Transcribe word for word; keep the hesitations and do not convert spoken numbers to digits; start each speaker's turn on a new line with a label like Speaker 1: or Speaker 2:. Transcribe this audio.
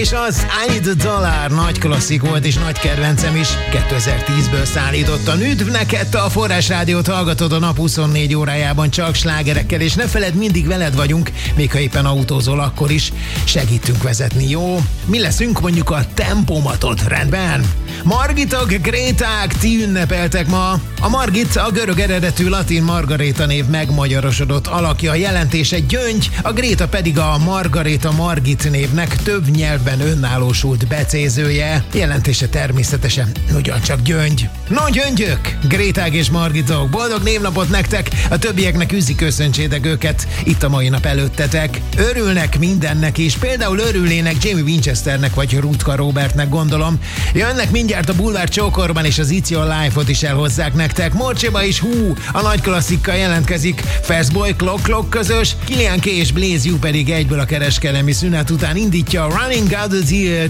Speaker 1: És az I Need a Dollar nagy klasszik volt, és nagy kedvencem is. kétezer-tízből szállítottam. Üdv neked, te a Forrás Rádiót hallgatod a nap huszonnégy órájában csak slágerekkel, és ne feledd, mindig veled vagyunk, még ha éppen autózol, akkor is segítünk vezetni, jó? Mi leszünk mondjuk a tempomatod, rendben? Margitok, Gréták, ti ünnepeltek ma. A Margit a görög eredetű latin Margaréta név megmagyarosodott alakja, jelentése gyöngy, a Gréta pedig a Margaréta Margit névnek több nyelvben önállósult becézője, jelentése természetesen ugyancsak gyöngy. No gyöngyök, Gréták és Margitok, boldog névnapot nektek, a többieknek üzzi köszöntsétek őket itt a mai nap előttetek. Örülnek mindennek is, például örülnének Jamie Winchesternek vagy Rutka Robertnek, gondolom. Jönnek mindjárt a Bulvár Csókorban, és az It's Your Life-ot is elhozzák nektek. Morcséba is hú, a nagy klasszikkal jelentkezik. Fastboy, Clock Clock közös, Kilian K és Blaze U pedig egyből a kereskedelmi szünet után indítja a Running Out the Deal